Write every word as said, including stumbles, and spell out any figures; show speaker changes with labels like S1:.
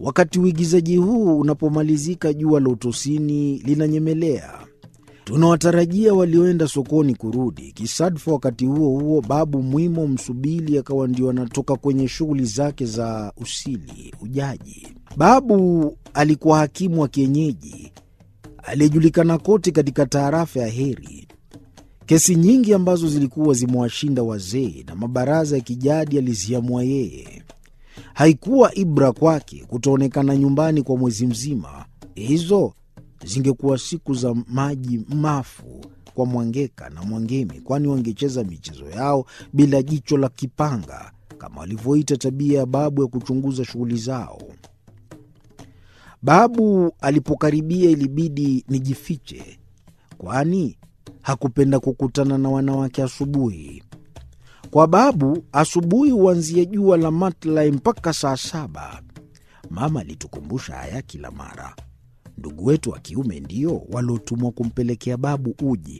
S1: Wakati uigizaji huu unapomalizika, jua la utosini linanyemelea. Tunawatarajia walioenda sokoni kurudi. Kisadfa wakati huo huo, Babu Mwimo Msubili akawa ndio anatoka kwenye shughuli zake za usili, ujaji. Babu alikuwa hakimu wa kienyeji aliyejulikana kote katika taarafa ya Heri. Kesi nyingi ambazo zilikuwa zimewashinda wazee na mabaraza ya kijadi aliziamua yeye. Haikuwa ibra kwake kutoonekana nyumbani kwa mwezi mzima. Hizo zingekuwa siku za maji mafu kwa Mwangeka na Mwangemi, kwani wangecheza michezo yao bila jicho la kipanga, kama walivyoita tabia ya babu ya kuchunguza shughuli zao. Babu alipokaribia ilibidi nijifiche, kwani hakupenda kukutana na wanawake asubuhi. Kwa babu, asubuhi huanzia jua la matlai mpaka saa saba. Mama alitukumbusha haya kila mara. Ndugu wetu wa kiume ndio waliotumwa kumpelekea babu uji,